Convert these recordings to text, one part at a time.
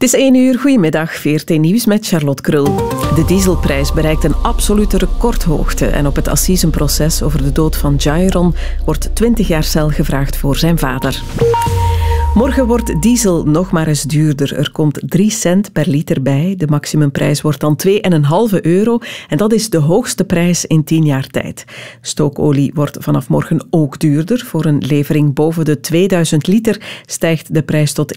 Het is 1 uur, goedemiddag, VRT Nieuws met Charlotte Krul. De dieselprijs bereikt een absolute recordhoogte en op het assisenproces over de dood van Jairon wordt 20 jaar cel gevraagd voor zijn vader. Morgen wordt diesel nog maar eens duurder. Er komt 3 cent per liter bij. De maximumprijs wordt dan €2,5 en dat is de hoogste prijs in 10 jaar tijd. Stookolie wordt vanaf morgen ook duurder. Voor een levering boven de 2000 liter stijgt de prijs tot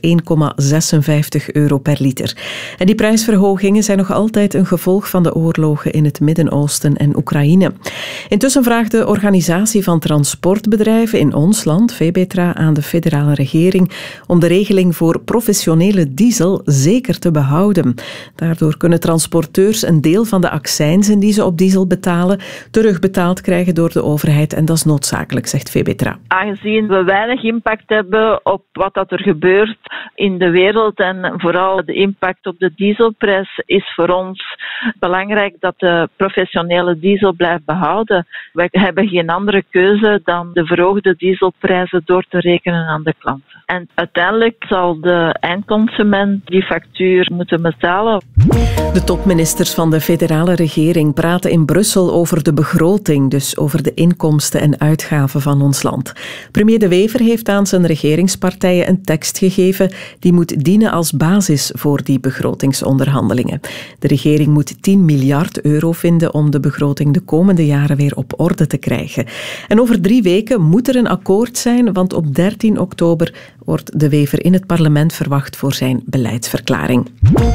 €1,56 per liter. En die prijsverhogingen zijn nog altijd een gevolg van de oorlogen in het Midden-Oosten en Oekraïne. Intussen vraagt de Organisatie van Transportbedrijven in ons land, VBTRA, aan de federale regering om de regeling voor professionele diesel zeker te behouden. Daardoor kunnen transporteurs een deel van de accijnzen die ze op diesel betalen terugbetaald krijgen door de overheid en dat is noodzakelijk, zegt VBTRA. Aangezien we weinig impact hebben op wat dat er gebeurt in de wereld en vooral de impact op de dieselprijs, is voor ons belangrijk dat de professionele diesel blijft behouden. Wij hebben geen andere keuze dan de verhoogde dieselprijzen door te rekenen aan de klanten. En uiteindelijk zal de eindconsument die factuur moeten betalen. De topministers van de federale regering praten in Brussel over de begroting, dus over de inkomsten en uitgaven van ons land. Premier De Wever heeft aan zijn regeringspartijen een tekst gegeven die moet dienen als basis voor die begrotingsonderhandelingen. De regering moet €10 miljard vinden om de begroting de komende jaren weer op orde te krijgen. En over 3 weken moet er een akkoord zijn, want op 13 oktober wordt De Wever in het parlement verwacht voor zijn beleidsverklaring.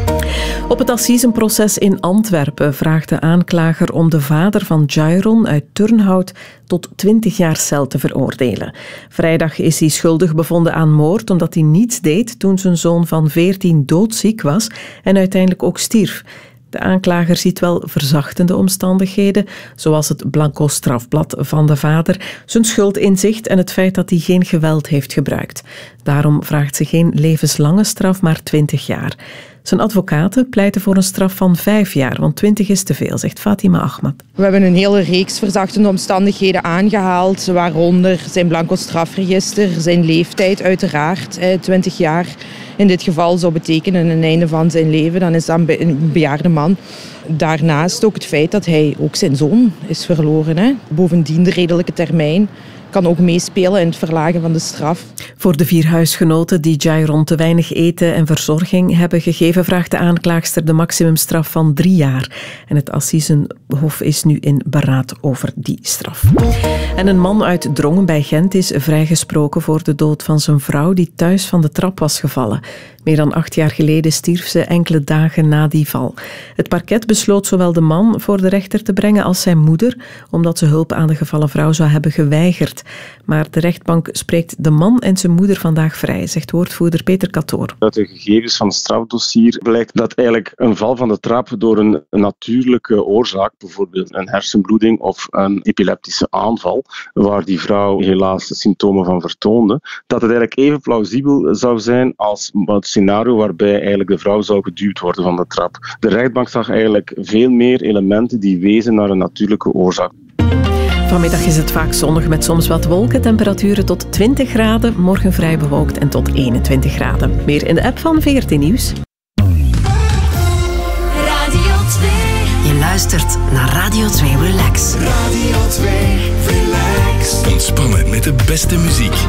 Op het assisenproces in Antwerpen vraagt de aanklager om de vader van Jairon uit Turnhout tot 20 jaar cel te veroordelen. Vrijdag is hij schuldig bevonden aan moord omdat hij niets deed toen zijn zoon van 14 doodziek was en uiteindelijk ook stierf. De aanklager ziet wel verzachtende omstandigheden, zoals het blanco strafblad van de vader, zijn schuldinzicht en het feit dat hij geen geweld heeft gebruikt. Daarom vraagt ze geen levenslange straf, maar 20 jaar. Zijn advocaten pleiten voor een straf van 5 jaar, want 20 is te veel, zegt Fatima Ahmad. We hebben een hele reeks verzachtende omstandigheden aangehaald, waaronder zijn blanco strafregister, zijn leeftijd uiteraard. 20 jaar in dit geval zou betekenen een einde van zijn leven, dan is dat een bejaarde man. Daarnaast ook het feit dat hij ook zijn zoon is verloren. Bovendien de redelijke termijn kan ook meespelen in het verlagen van de straf. Voor de 4 huisgenoten die Jairon te weinig eten en verzorging hebben gegeven, vraagt de aanklaagster de maximumstraf van 3 jaar. En het Assisenhof is nu in beraad over die straf. En een man uit Drongen bij Gent is vrijgesproken voor de dood van zijn vrouw die thuis van de trap was gevallen. Meer dan 8 jaar geleden stierf ze enkele dagen na die val. Het parket besloot zowel de man voor de rechter te brengen als zijn moeder, omdat ze hulp aan de gevallen vrouw zou hebben geweigerd. Maar de rechtbank spreekt de man en zijn moeder vandaag vrij, zegt woordvoerder Peter Katoor. Uit de gegevens van het strafdossier blijkt dat eigenlijk een val van de trap door een natuurlijke oorzaak, bijvoorbeeld een hersenbloeding of een epileptische aanval, waar die vrouw helaas symptomen van vertoonde, dat het eigenlijk even plausibel zou zijn als het scenario waarbij eigenlijk de vrouw zou geduwd worden van de trap. De rechtbank zag eigenlijk veel meer elementen die wezen naar een natuurlijke oorzaak. Vanmiddag is het vaak zonnig met soms wat wolken. Temperaturen tot 20 graden. Morgen vrij bewolkt en tot 21 graden. Meer in de app van VRT Nieuws. Radio 2. Je luistert naar Radio 2 Relax. Radio 2 Relax. Ontspannen met de beste muziek.